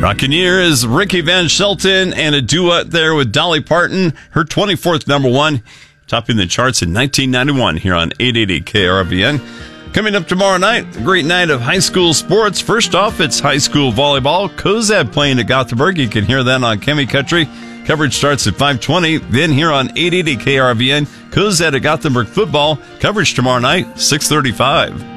Rocketeer is Ricky Van Shelton and a duet there with Dolly Parton, her 24th number one, topping the charts in 1991 here on 880 KRVN. Coming up tomorrow night, a great night of high school sports. First off, it's high school volleyball. Cozad playing at Gothenburg. You can hear that on Chemi Country. Coverage starts at 5:20. Then here on 880 KRVN, Cozad at Gothenburg football. Coverage tomorrow night, 6:35.